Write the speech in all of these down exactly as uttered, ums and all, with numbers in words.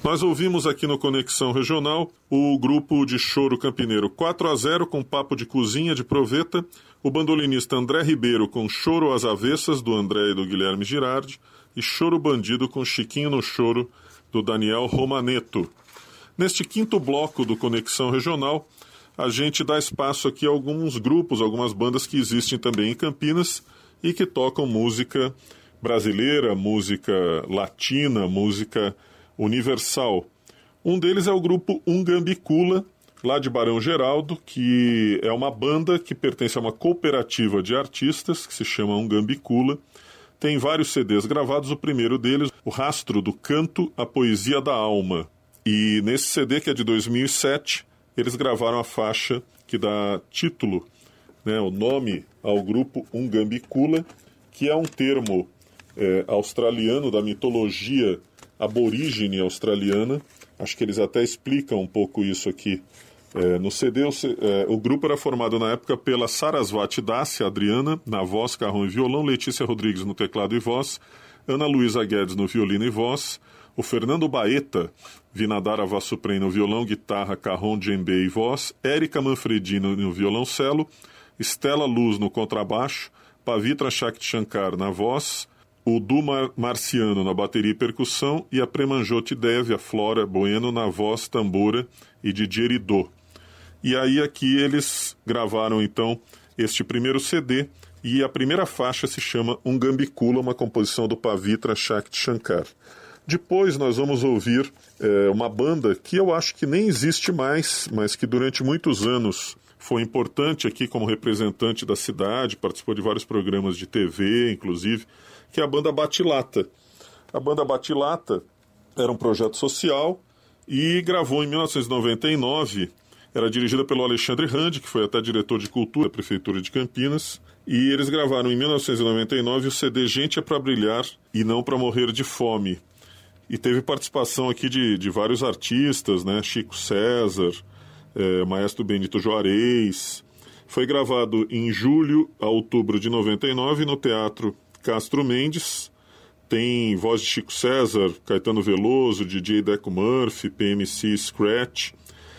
Nós ouvimos aqui no Conexão Regional o grupo de choro campineiro quatro a zero com Papo de Cozinha de Proveta, o bandolinista André Ribeiro com Choro às Avessas do André e do Guilherme Girardi e Choro Bandido com Chiquinho no Choro do Daniel Romaneto. Neste quinto bloco do Conexão Regional, a gente dá espaço aqui a alguns grupos, algumas bandas que existem também em Campinas e que tocam música brasileira, música latina, música universal. Um deles é o grupo Ungambicula, lá de Barão Geraldo, que é uma banda que pertence a uma cooperativa de artistas que se chama Ungambicula. Tem vários C Ds gravados, o primeiro deles, O Rastro do Canto, a Poesia da Alma. E nesse C D, que é de dois mil e sete, eles gravaram a faixa que dá título, né, o nome ao grupo Ungambicula, que é um termo é, australiano da mitologia aborígene australiana. Acho que eles até explicam um pouco isso aqui é, no C D. O, é, o grupo era formado na época pela Sarasvati Dassi, Adriana, na voz, carrom e violão, Letícia Rodrigues no teclado e voz, Ana Luísa Guedes no violino e voz, o Fernando Baeta, Vinadara Vassuprem no violão, guitarra, carrom, djembe e voz, Érica Manfredino no violoncelo, Estela Luz no contrabaixo, Pavitra Shakti Shankar na voz, o Du Mar- Marciano na bateria e percussão e a Premanjoti Devi, a Flora Bueno na voz, tambora e didgeridoo. E aí aqui eles gravaram então este primeiro C D e a primeira faixa se chama Ungambicula, uma composição do Pavitra Shakti Shankar. Depois nós vamos ouvir é, uma banda que eu acho que nem existe mais, mas que durante muitos anos foi importante aqui como representante da cidade, participou de vários programas de T V, inclusive, que é a banda Batilata. A banda Batilata era um projeto social e gravou em mil novecentos e noventa e nove, era dirigida pelo Alexandre Randi, que foi até diretor de cultura da Prefeitura de Campinas, e eles gravaram em mil novecentos e noventa e nove o C D Gente é pra Brilhar e Não Pra Morrer de Fome. E teve participação aqui de, de vários artistas, né? Chico César, é, Maestro Benito Juarez. Foi gravado em julho a outubro de noventa e nove no Teatro Castro Mendes. Tem voz de Chico César, Caetano Veloso, D J Deco Murphy, P M C Scratch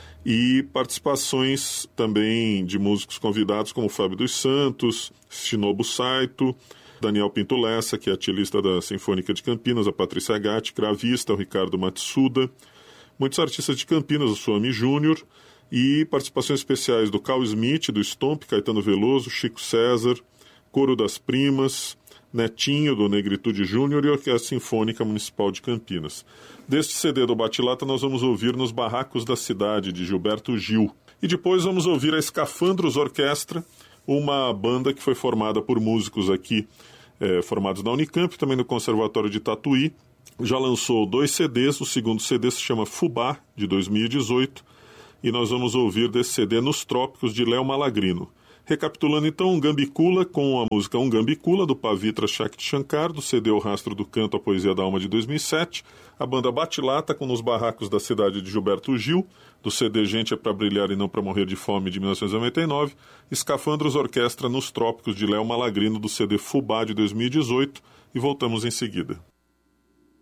e participações também de músicos convidados como Fábio dos Santos, Shinobu Saito, Daniel Pinto Lessa, que é atilista da Sinfônica de Campinas, a Patrícia Gatti, cravista, o Ricardo Matsuda, muitos artistas de Campinas, o Suami Júnior, e participações especiais do Carl Smith, do Stomp, Caetano Veloso, Chico César, Coro das Primas, Netinho, do Negritude Júnior e a Orquestra Sinfônica Municipal de Campinas. Deste C D do Batilata nós vamos ouvir Nos Barracos da Cidade, de Gilberto Gil. E depois vamos ouvir a Escafandros Orquestra, uma banda que foi formada por músicos aqui, é, formados na Unicamp, também no Conservatório de Tatuí. Já lançou dois C Ds, o segundo C D se chama Fubá, de dois mil e dezoito, e nós vamos ouvir desse C D Nos Trópicos, de Léo Malagrino. Recapitulando então, Ungambicula com a música Ungambicula, do Pavitra Shakti Shankar, do C D O Rastro do Canto, a Poesia da Alma, de dois mil e sete, a banda Batilata com Nos Barracos da Cidade, de Gilberto Gil, do C D Gente é pra Brilhar e Não Pra Morrer de Fome, de mil novecentos e noventa e nove, Escafandros Orquestra Nos Trópicos, de Léo Malagrino, do C D Fubá, de dois mil e dezoito, e voltamos em seguida.